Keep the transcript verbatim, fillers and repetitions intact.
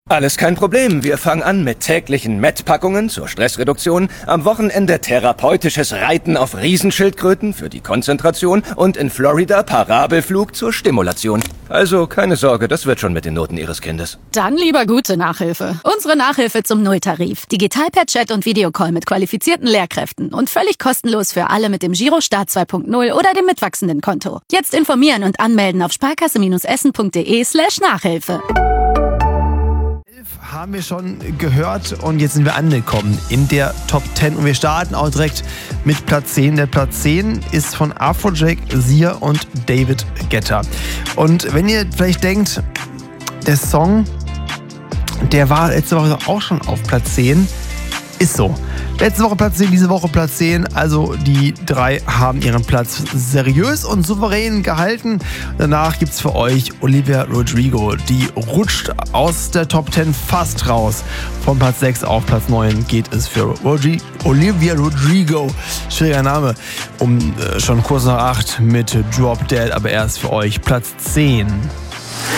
Alles kein Problem. Wir fangen an mit täglichen Met-Packungen zur Stressreduktion, am Wochenende therapeutisches Reiten auf Riesenschildkröten für die Konzentration und in Florida Parabelflug zur Stimulation. Also keine Sorge, das wird schon mit den Noten Ihres Kindes. Dann lieber gute Nachhilfe. Unsere Nachhilfe zum Nulltarif. Digital per Chat und Videocall mit qualifizierten Lehrkräften und völlig kostenlos für alle mit dem Girostart zwei Punkt null oder dem mitwachsenden Konto. Jetzt informieren und anmelden auf sparkasse-essen.de slash Nachhilfe. Haben wir schon gehört und jetzt sind wir angekommen in der Top zehn und wir starten auch direkt mit Platz zehn. Der Platz zehn ist von Afrojack, Sia und David Guetta. Und wenn ihr vielleicht denkt, der Song, der war letzte Woche auch schon auf Platz zehn, ist so. Letzte Woche Platz zehn, diese Woche Platz zehn. Also die drei haben ihren Platz seriös und souverän gehalten. Danach gibt es für euch Olivia Rodrigo. Die rutscht aus der Top zehn fast raus. Von Platz sechs auf Platz neun geht es für Rodri- Olivia Rodrigo. Schwieriger Name. Um äh, schon kurz nach acht mit Drop Dead. Aber erst für euch Platz zehn.